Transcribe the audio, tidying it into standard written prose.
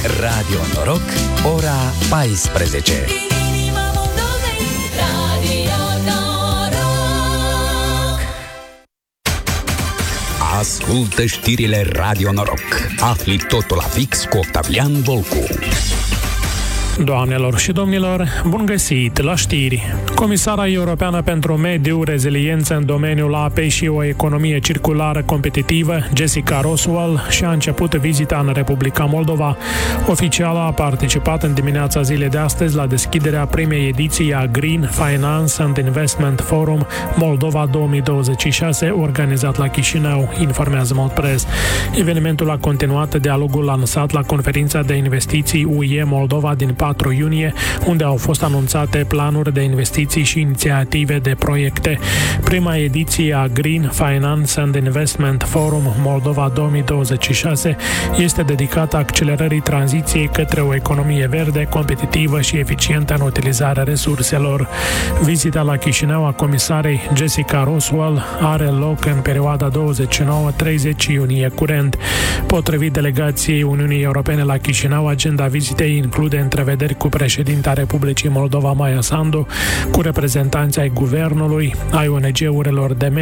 Radio Noroc, ora 14. Ascultă știrile Radio Noroc. Afli totul la fix cu Octavian Volcu. Doamnelor și domnilor, bun găsit la știri! Comisara Europeană pentru Mediu, Reziliență în domeniul apei și o economie circulară competitivă, Jessica Roswell, și-a început vizita în Republica Moldova. Oficial a participat în dimineața zilei de astăzi la deschiderea primei ediții a Green Finance and Investment Forum Moldova 2026, organizat la Chișinău, informează Moldpress. Evenimentul a continuat dialogul lansat la conferința de investiții UE Moldova din 4 iunie, unde au fost anunțate planuri de investiții și inițiative de proiecte. Prima ediție a Green Finance and Investment Forum Moldova 2026 este dedicată accelerării tranziției către o economie verde, competitivă și eficientă în utilizarea resurselor. Vizita la Chișinău a comisarei Jessica Roswell are loc în perioada 29-30 iunie curent. Potrivit delegației Uniunii Europene la Chișinău, agenda vizitei include întrevederi cu președinta Republicii Moldova Maia Sandu, cu reprezentanții ai guvernului, ai ONG-urilor de